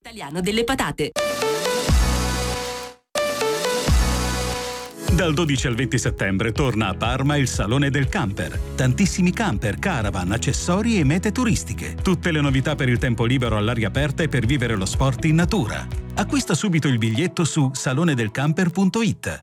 Italiano delle patate. Dal 12 al 20 settembre torna a Parma il Salone del Camper. Tantissimi camper, caravan, accessori e mete turistiche. Tutte le novità per il tempo libero all'aria aperta e per vivere lo sport in natura. Acquista subito il biglietto su salonedelcamper.it.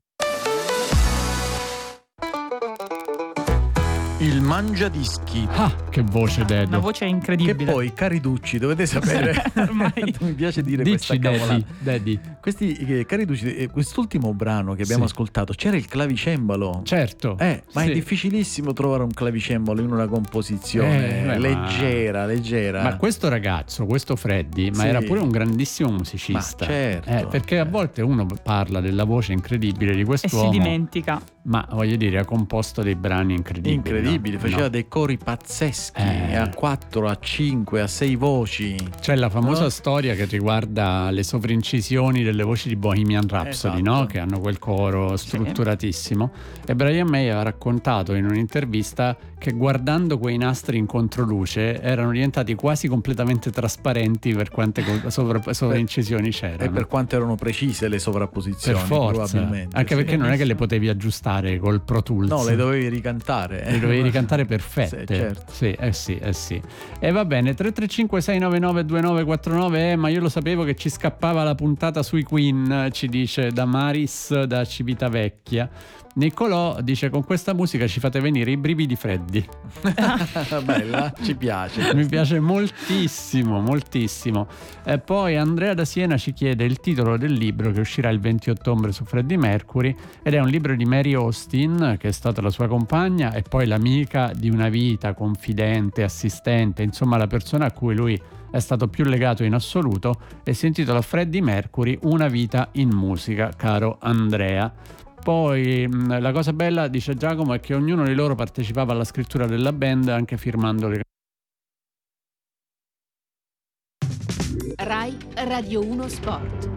Il mangiadischi. Ah, che voce, Dedo. Una voce incredibile. Che poi, cari Ducci, dovete sapere. Ormai. Mi piace dire Dici, questa cavolata. Daddy. Questi, cari Ducci, quest'ultimo brano che abbiamo ascoltato, c'era il clavicembalo. Certo. Ma è difficilissimo trovare un clavicembalo in una composizione leggera. Ma questo ragazzo, questo Freddy, era pure un grandissimo musicista. Ma certo. Perché a volte uno parla della voce incredibile di quest'uomo e si dimentica. Ma voglio dire, ha composto dei brani incredibili. Faceva dei cori pazzeschi, a 4, a 5, a 6 voci. C'è la famosa storia che riguarda le sovraincisioni delle voci di Bohemian Rhapsody, no? Che hanno quel coro strutturatissimo. E Brian May ha raccontato in un'intervista che guardando quei nastri in controluce erano diventati quasi completamente trasparenti per quante sovraincisioni c'erano. E per quanto erano precise le sovrapposizioni, per forza, probabilmente. anche perché non è che le potevi aggiustare col Pro Tools. No, le dovevi ricantare. Le dovevi ricantare perfette. Certo. Sì. E va bene, 335 699 2949. Ma io lo sapevo che ci scappava la puntata sui Queen, ci dice Damaris da Civitavecchia. Niccolò dice: con questa musica ci fate venire i brividi freddi. Bella, ci piace. Mi piace moltissimo. E poi Andrea da Siena ci chiede il titolo del libro che uscirà il 20 ottobre su Freddie Mercury, ed è un libro di Mary Austin, che è stata la sua compagna e poi l'amica di una vita, confidente, assistente, insomma la persona a cui lui è stato più legato in assoluto, e si intitola Freddie Mercury, una vita in musica, caro Andrea. Poi la cosa bella, dice Giacomo, è che ognuno di loro partecipava alla scrittura della band, anche firmando le... Rai Radio 1 Sport.